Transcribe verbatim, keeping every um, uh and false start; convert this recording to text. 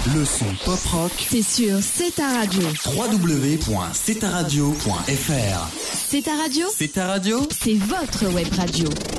Le son pop rock, c'est sur C'est ta radio. w w w point c'est ta radio point f r. C'est ta radio, C'est ta radio, c'est votre web radio.